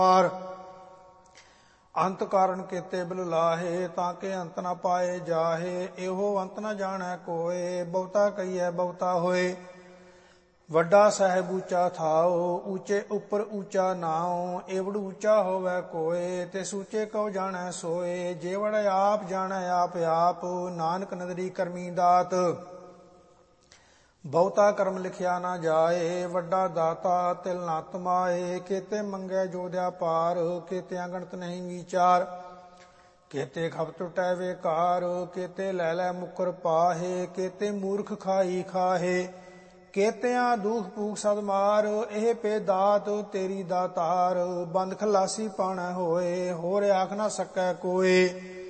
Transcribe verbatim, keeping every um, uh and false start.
ਅੰਤ ਕਾਰਨ ਕੀਤੇ ਬਿਲ ਲਾਹੇ, ਤਾਂ ਕਿ ਅੰਤ ਨਾ ਪਾਏ ਜਾਹੇ। ਇਹੋ ਅੰਤ ਨਾ ਜਾਣੈ ਕੋਏ, ਬਹੁਤਾ ਕਹੀਐ ਬਹੁਤਾ ਹੋਏ। ਵੱਡਾ ਸਾਹਿਬ ਉੱਚਾ ਥਾਓ, ਉੱਚੇ ਉੱਪਰ ਉੱਚਾ ਨਾਉ। ਏਵੜ ਉੱਚਾ ਹੋਵੈ ਕੋਏ, ਤੇ ਸੂਚੇ ਕਉ ਜਾਣੈ ਸੋਏ। ਜੇਵੜ ਆਪ ਜਾਣੈ ਆਪ ਆਪ, ਨਾਨਕ ਨਦਰੀ ਕਰਮੀ ਦਾਤ। ਬਹੁਤਾ ਕਰਮ ਲਿਖਿਆ ਨਾ ਜਾਏ, ਵੱਡਾ ਦਾਤਾ ਤਿਲ ਨਾ ਤਮਾਏ। ਕੇਤੇ ਮੰਗੈ ਜੋਧਿਆ ਪਾਰ, ਕੇਤਿਆਂ ਗਣਤ ਨਹੀਂ ਵਿਚਾਰ। ਕੇਤੇ ਖਪ ਟੁਟੈ ਵੇਕਾਰ, ਕੇਤੇ ਲੈ ਲੈ ਮੁਕਰ ਪਾਹੇ। ਕੇਤੇ ਮੂਰਖ ਖਾਈ ਖਾਹੇ, ਕੇਤਿਆਂ ਦੁਖ ਭੂਖ ਸਦ ਮਾਰ। ਇਹ ਪੇ ਦਾਤ ਤੇਰੀ ਦਾਤਾਰ, ਬੰਦ ਖਲਾਸੀ ਪਾਣੈ ਹੋਏ। ਹੋਰ ਆਖ ਨਾ ਸਕੈ ਕੋਏ।